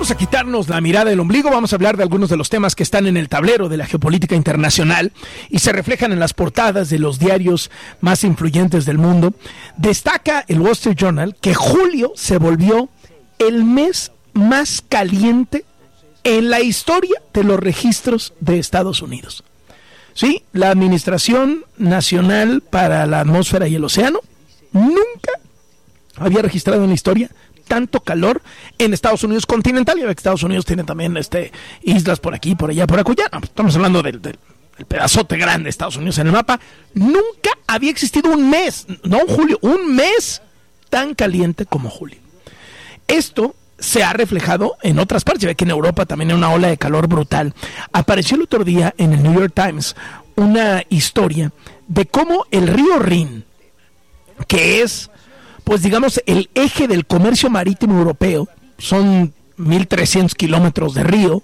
Vamos a quitarnos la mirada del ombligo, vamos a hablar de algunos de los temas que están en el tablero de la geopolítica internacional y se reflejan en las portadas de los diarios más influyentes del mundo. Destaca el Wall Street Journal que julio se volvió el mes más caliente en la historia de los registros de Estados Unidos. Sí, la Administración Nacional para la Atmósfera y el Océano nunca había registrado en la historia tanto calor en Estados Unidos continental. Ya ve que Estados Unidos tiene también islas por aquí, por allá, por acullá. No, estamos hablando del pedazote grande de Estados Unidos en el mapa. Nunca había existido un mes, no julio, un mes tan caliente como julio. Esto se ha reflejado en otras partes. Ya ve que en Europa también hay una ola de calor brutal. Apareció el otro día en el New York Times una historia de cómo el río Rin, que es, pues digamos, el eje del comercio marítimo europeo, son 1.300 kilómetros de río,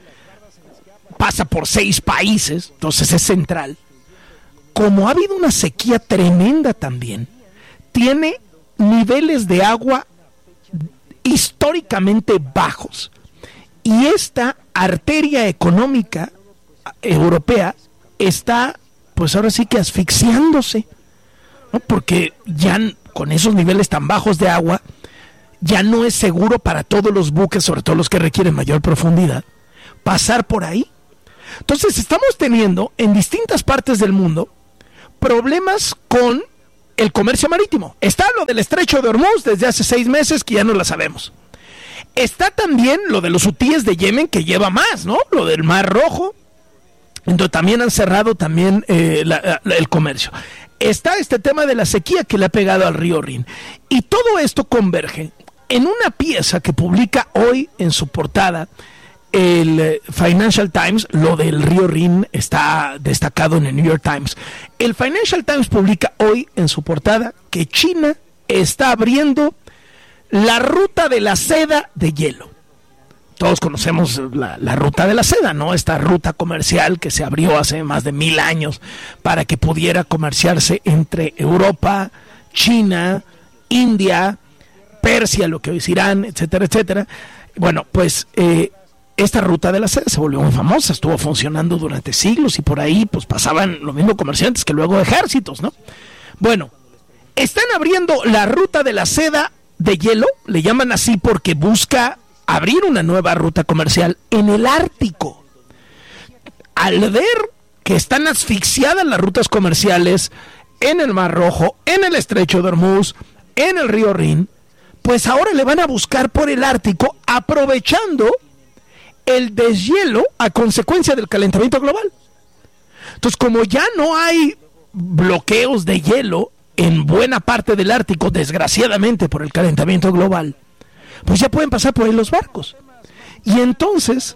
pasa por 6 países, entonces es central. Como ha habido una sequía tremenda también, tiene niveles de agua históricamente bajos. Y esta arteria económica europea está, pues ahora sí que asfixiándose, ¿no? Porque ya con esos niveles tan bajos de agua, ya no es seguro para todos los buques, sobre todo los que requieren mayor profundidad, pasar por ahí. Entonces estamos teniendo en distintas partes del mundo problemas con el comercio marítimo. Está lo del estrecho de Hormuz desde hace 6 meses que ya no la sabemos. Está también lo de los hutíes de Yemen, que lleva más, ¿no? Lo del Mar Rojo, entonces también han cerrado también el comercio. Está este tema de la sequía que le ha pegado al río Rin. Y todo esto converge en una pieza que publica hoy en su portada el Financial Times. Lo del río Rin está destacado en el New York Times. El Financial Times publica hoy en su portada que China está abriendo la ruta de la seda de hielo. Todos conocemos la ruta de la seda, ¿no? Esta ruta comercial que se abrió hace más de 1000 años para que pudiera comerciarse entre Europa, China, India, Persia, lo que hoy es Irán, etcétera, etcétera. Bueno, pues esta ruta de la seda se volvió muy famosa, estuvo funcionando durante siglos y por ahí pues pasaban los mismos comerciantes que luego ejércitos, ¿no? Bueno, están abriendo la ruta de la seda de hielo, le llaman así porque busca abrir una nueva ruta comercial en el Ártico. Al ver que están asfixiadas las rutas comerciales en el Mar Rojo, en el estrecho de Hormuz, en el río Rin, pues ahora le van a buscar por el Ártico, aprovechando el deshielo a consecuencia del calentamiento global. Entonces, como ya no hay bloqueos de hielo en buena parte del Ártico, desgraciadamente por el calentamiento global, pues ya pueden pasar por ahí los barcos. Y entonces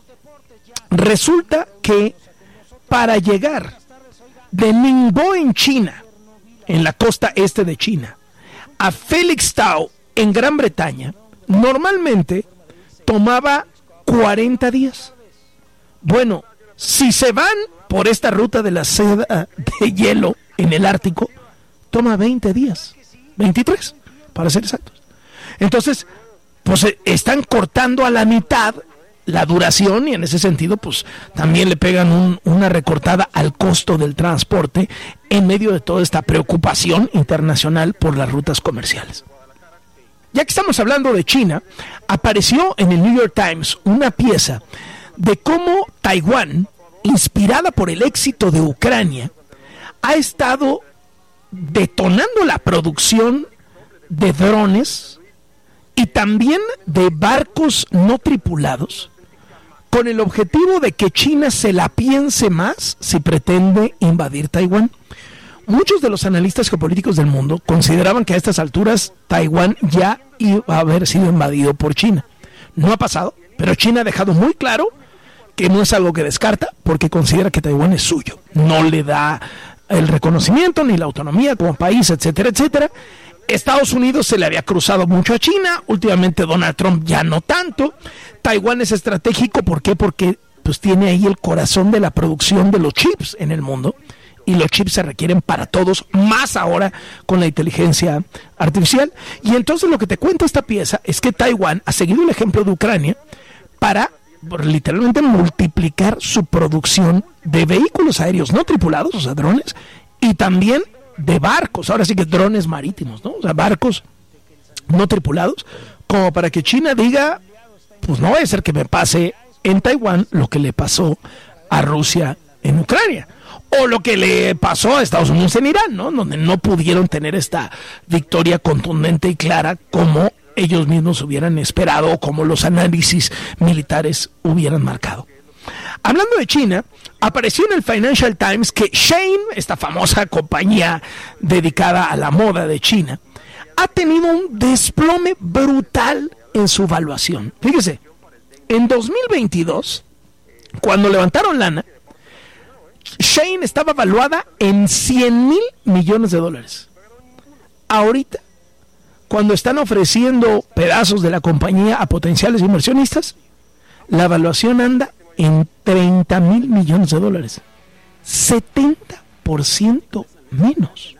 resulta que para llegar de Ningbo en China, en la costa este de China, a Felixstowe en Gran Bretaña, normalmente tomaba 40 días. Bueno, si se van por esta ruta de la seda de hielo en el Ártico, toma 20 días, 23 para ser exactos. Entonces, pues están cortando a la mitad la duración y en ese sentido pues también le pegan una recortada al costo del transporte en medio de toda esta preocupación internacional por las rutas comerciales. Ya que estamos hablando de China, apareció en el New York Times una pieza de cómo Taiwán, inspirada por el éxito de Ucrania, ha estado detonando la producción de drones y también de barcos no tripulados, con el objetivo de que China se la piense más si pretende invadir Taiwán. Muchos de los analistas geopolíticos del mundo consideraban que a estas alturas Taiwán ya iba a haber sido invadido por China. No ha pasado, pero China ha dejado muy claro que no es algo que descarta, porque considera que Taiwán es suyo. No le da el reconocimiento ni la autonomía como país, etcétera, etcétera. Estados Unidos se le había cruzado mucho a China, últimamente Donald Trump ya no tanto. Taiwán es estratégico, ¿por qué? Porque pues tiene ahí el corazón de la producción de los chips en el mundo, y los chips se requieren para todos, más ahora con la inteligencia artificial. Y entonces lo que te cuenta esta pieza es que Taiwán ha seguido el ejemplo de Ucrania para literalmente multiplicar su producción de vehículos aéreos no tripulados, o sea, drones, y también de barcos, ahora sí que drones marítimos, ¿no? O sea, barcos no tripulados, como para que China diga, pues no va a ser que me pase en Taiwán lo que le pasó a Rusia en Ucrania, o lo que le pasó a Estados Unidos en Irán, ¿no? Donde no pudieron tener esta victoria contundente y clara como ellos mismos hubieran esperado o como los análisis militares hubieran marcado. Hablando de China, apareció en el Financial Times que Shein, esta famosa compañía dedicada a la moda de China, ha tenido un desplome brutal en su valuación. Fíjese, en 2022, cuando levantaron lana, Shein estaba valuada en $100,000 millones. Ahorita, cuando están ofreciendo pedazos de la compañía a potenciales inversionistas, la evaluación anda en $30,000 millones. 70% menos.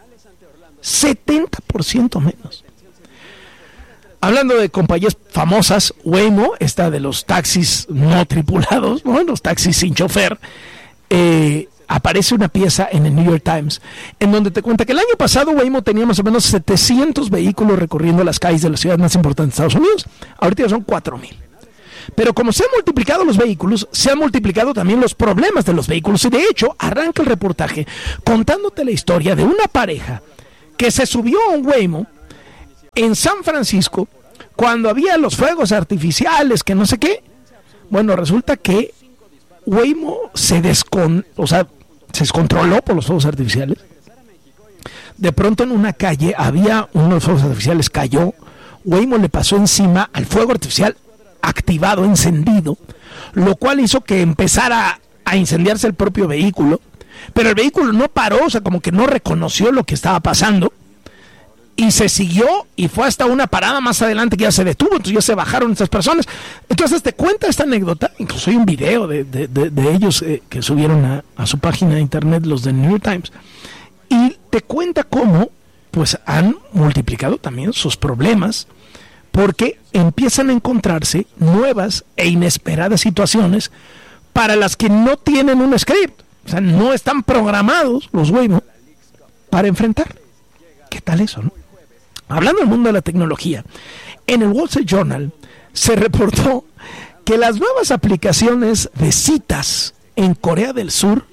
70% menos. Hablando de compañías famosas, Waymo, esta de los taxis no tripulados, ¿no? Los taxis sin chofer, aparece una pieza en el New York Times en donde te cuenta que el año pasado Waymo tenía más o menos 700 vehículos recorriendo las calles de las ciudades más importantes de Estados Unidos. Ahorita ya son 4,000. Pero como se han multiplicado los vehículos, se han multiplicado también los problemas de los vehículos. Y de hecho, arranca el reportaje contándote la historia de una pareja que se subió a un Waymo en San Francisco cuando había los fuegos artificiales, que no sé qué. Bueno, resulta que Waymo se descontroló por los fuegos artificiales. De pronto en una calle había unos fuegos artificiales, cayó. Waymo le pasó encima al fuego artificial activado, encendido, lo cual hizo que empezara a incendiarse el propio vehículo. Pero el vehículo no paró, o sea, como que no reconoció lo que estaba pasando. Y se siguió y fue hasta una parada más adelante que ya se detuvo, entonces ya se bajaron estas personas. Entonces te cuenta esta anécdota, incluso hay un video de ellos que subieron a su página de internet, los de New York Times, y te cuenta cómo pues han multiplicado también sus problemas, porque empiezan a encontrarse nuevas e inesperadas situaciones para las que no tienen un script, o sea, no están programados los Waymo para enfrentar. ¿Qué tal eso, no? Hablando del mundo de la tecnología, en el Wall Street Journal se reportó que las nuevas aplicaciones de citas en Corea del Sur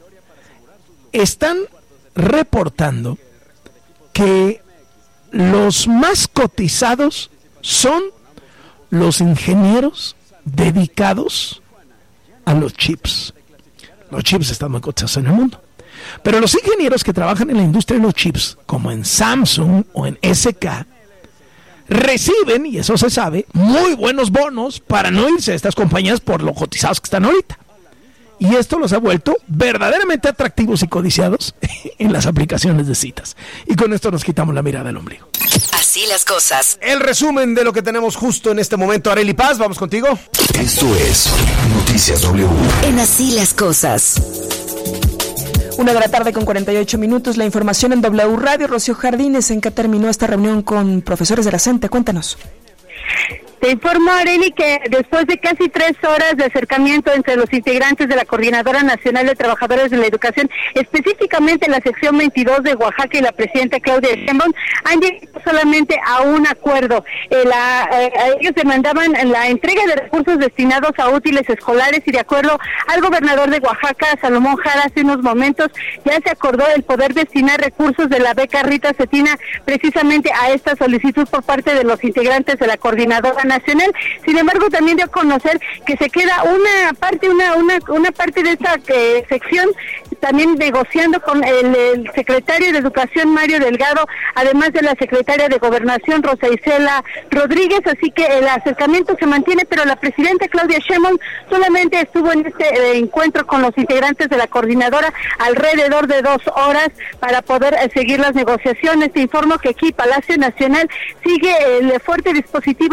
están reportando que los más cotizados son los ingenieros dedicados a los chips. Los chips están muy cotizados en el mundo. Pero los ingenieros que trabajan en la industria de los chips, como en Samsung o en SK, reciben, y eso se sabe, muy buenos bonos para no irse a estas compañías por lo cotizados que están ahorita. Y esto los ha vuelto verdaderamente atractivos y codiciados en las aplicaciones de citas. Y con esto nos quitamos la mirada del ombligo. Así las cosas. El resumen de lo que tenemos justo en este momento. Arely Paz, vamos contigo. Esto es Noticias W. En Así las cosas. 1:00 con 48 minutos. La información en W Radio. Rocío Jardines, ¿en qué terminó esta reunión con profesores de la CENTE? Cuéntanos. Te informo, Arely, que después de casi 3 horas de acercamiento entre los integrantes de la Coordinadora Nacional de Trabajadores de la Educación, específicamente la sección 22 de Oaxaca y la presidenta Claudia Sheinbaum, han llegado solamente a un acuerdo. Ellos demandaban la entrega de recursos destinados a útiles escolares y de acuerdo al gobernador de Oaxaca, Salomón Jara, hace unos momentos ya se acordó el poder destinar recursos de la beca Rita Cetina precisamente a esta solicitud por parte de los integrantes de la Coordinadora Nacional. Sin embargo, también dio a conocer que se queda una parte de esta sección también negociando con el secretario de Educación, Mario Delgado, además de la secretaria de Gobernación, Rosa Isela Rodríguez, así que el acercamiento se mantiene, pero la presidenta Claudia Sheinbaum solamente estuvo en este encuentro con los integrantes de la coordinadora alrededor de 2 horas para poder seguir las negociaciones. Te informo que aquí Palacio Nacional sigue el fuerte dispositivo de seguridad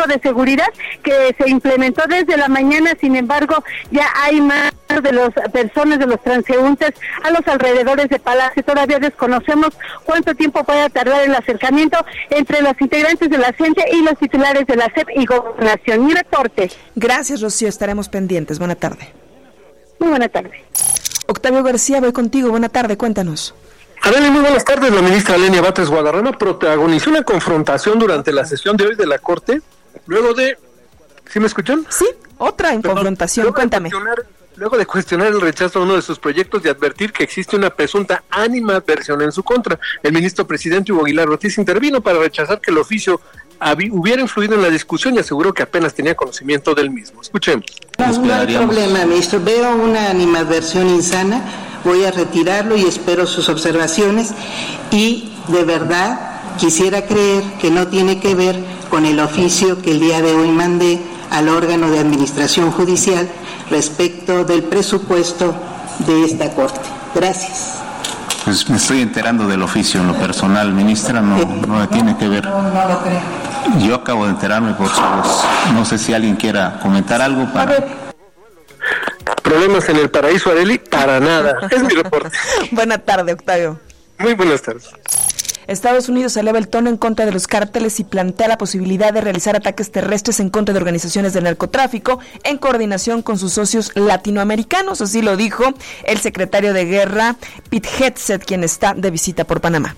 seguridad que se implementó desde la mañana. Sin embargo, ya hay más de las personas, de los transeúntes a los alrededores de Palacio. Todavía desconocemos cuánto tiempo pueda tardar el acercamiento entre los integrantes de la CENTE y los titulares de la SEP y Gobernación. Mi reporte. Gracias, Rocío, estaremos pendientes. Buena tarde. Muy buena tarde. Octavio García, voy contigo. Buena tarde, cuéntanos. Adela, muy buenas tardes. La ministra Lenia Batres Guadarrama protagonizó una confrontación durante la sesión de hoy de la Corte, luego de... ¿Sí me escuchan? Sí, otra confrontación, cuéntame. Luego de cuestionar el rechazo a uno de sus proyectos y advertir que existe una presunta animadversión en su contra. El ministro presidente Hugo Aguilar Ortiz intervino para rechazar que el oficio hubiera influido en la discusión y aseguró que apenas tenía conocimiento del mismo. Escuchemos. No hay problema, ministro. Veo una animadversión insana. Voy a retirarlo y espero sus observaciones. Y de verdad quisiera creer que no tiene que ver con el oficio que el día de hoy mandé al órgano de administración judicial respecto del presupuesto de esta Corte. Gracias. Pues me estoy enterando del oficio en lo personal, ministra, no tiene que ver. No lo creo. Yo acabo de enterarme por todos. No sé si alguien quiera comentar algo para... ¿Problemas en el paraíso, Areli? Para nada. Es mi reporte. Buena tarde, Octavio. Muy buenas tardes. Estados Unidos eleva el tono en contra de los cárteles y plantea la posibilidad de realizar ataques terrestres en contra de organizaciones de narcotráfico en coordinación con sus socios latinoamericanos. Así lo dijo el secretario de Guerra, Pete Hegseth, quien está de visita por Panamá.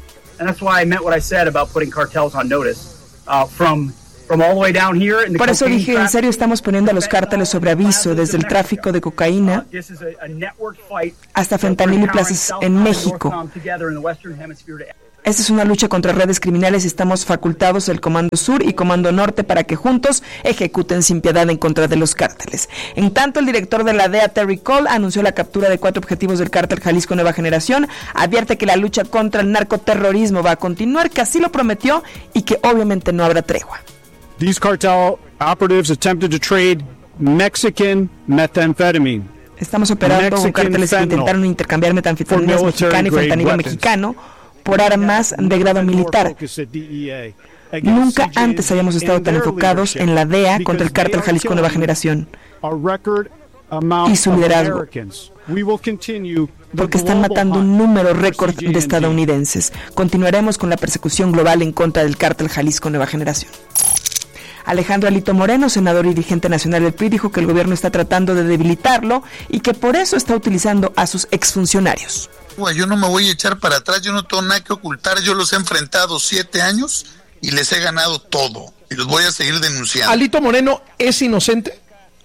Por eso dije, en serio, estamos poniendo a los cárteles sobre aviso, desde el tráfico de cocaína hasta fentanilo y plazas en México. Esta es una lucha contra redes criminales y estamos facultados el Comando Sur y Comando Norte para que juntos ejecuten sin piedad en contra de los cárteles. En tanto, el director de la DEA, Terry Cole, anunció la captura de 4 objetivos del cártel Jalisco Nueva Generación. Advierte que la lucha contra el narcoterrorismo va a continuar, que así lo prometió y que obviamente no habrá tregua. These cartel operatives attempted to trade Mexican methamphetamine. Estamos operando con cárteles que intentaron intercambiar metanfetaminas mexicana y fentanilo mexicano por armas de grado militar. Nunca antes habíamos estado tan enfocados en la DEA contra el cártel Jalisco Nueva Generación y su liderazgo, porque están matando un número récord de estadounidenses. Continuaremos con la persecución global en contra del cártel Jalisco Nueva Generación. Alejandro Alito Moreno, senador y dirigente nacional del PRI, dijo que el gobierno está tratando de debilitarlo y que por eso está utilizando a sus exfuncionarios. Yo no me voy a echar para atrás, yo no tengo nada que ocultar, yo los he enfrentado 7 años y les he ganado todo y los voy a seguir denunciando. ¿Alito Moreno es inocente?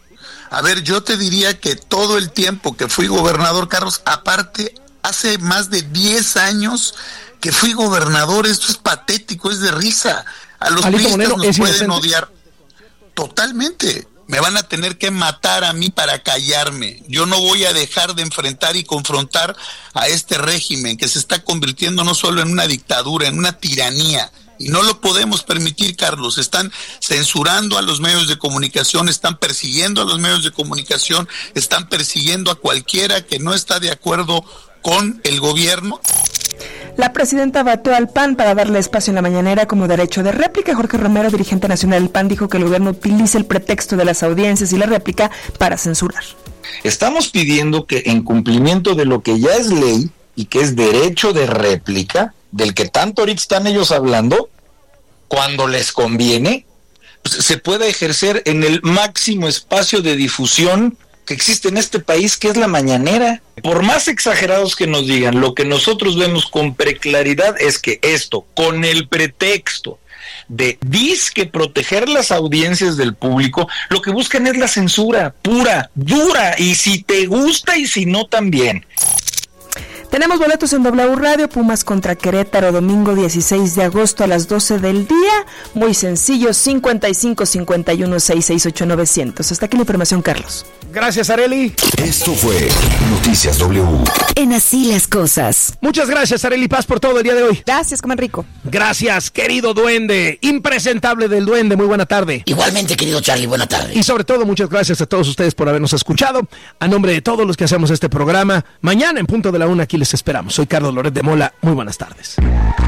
A ver, yo te diría que todo el tiempo que fui gobernador, Carlos, aparte, hace más de 10 años que fui gobernador, esto es patético, es de risa. A los priistas nos pueden odiar totalmente. Me van a tener que matar a mí para callarme. Yo no voy a dejar de enfrentar y confrontar a este régimen que se está convirtiendo no solo en una dictadura, en una tiranía. Y no lo podemos permitir, Carlos. Están censurando a los medios de comunicación, están persiguiendo a los medios de comunicación, están persiguiendo a cualquiera que no está de acuerdo con el gobierno. La presidenta bateó al PAN para darle espacio en la mañanera como derecho de réplica. Jorge Romero, dirigente nacional del PAN, dijo que el gobierno utiliza el pretexto de las audiencias y la réplica para censurar. Estamos pidiendo que en cumplimiento de lo que ya es ley y que es derecho de réplica, del que tanto ahorita están ellos hablando, cuando les conviene, pues, se pueda ejercer en el máximo espacio de difusión que existe en este país, que es la mañanera. Por más exagerados que nos digan, lo que nosotros vemos con preclaridad es que esto, con el pretexto de disque proteger las audiencias del público, lo que buscan es la censura pura, dura, y si te gusta y si no también. Tenemos boletos en W Radio, Pumas contra Querétaro, domingo 16 de agosto a las 12 del día. Muy sencillo, 55 51 668 900. Hasta aquí la información, Carlos. Gracias, Areli. Esto fue Noticias W. En Así las Cosas. Muchas gracias, Areli Paz, por todo el día de hoy. Gracias, coman rico. Gracias, querido duende, impresentable del duende, muy buena tarde. Igualmente, querido Charlie, buena tarde. Y sobre todo, muchas gracias a todos ustedes por habernos escuchado. A nombre de todos los que hacemos este programa, mañana en punto de la 1 aquí les esperamos. Soy Carlos Loret de Mola, muy buenas tardes.